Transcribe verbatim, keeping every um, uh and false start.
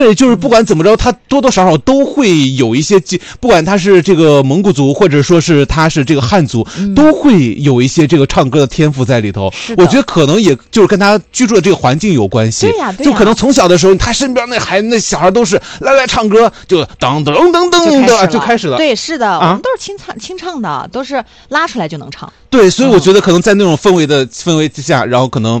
对，就是不管怎么着，他多多少少都会有一些，不管他是这个蒙古族，或者说是他是这个汉族，嗯、都会有一些这个唱歌的天赋在里头。我觉得可能也就是跟他居住的这个环境有关系。 对呀、啊，对呀、啊，就可能从小的时候，他身边那孩子那小孩都是来来唱歌，就噔噔噔噔的就开始了。 对，是的，啊、我们都是清唱清唱的，都是拉出来就能唱。 对，所以我觉得可能在那种氛围的氛围之下，然后可能